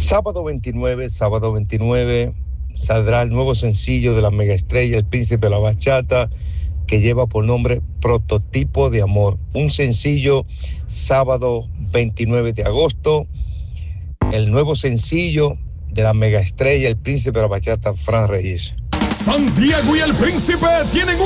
Sábado 29, saldrá el nuevo sencillo de la megaestrella, el príncipe de la bachata, que lleva por nombre Prototipo de Amor. Un sencillo sábado 29 de agosto, el nuevo sencillo de la megaestrella, el príncipe de la bachata, Fran Reyes. Santiago y el Príncipe tienen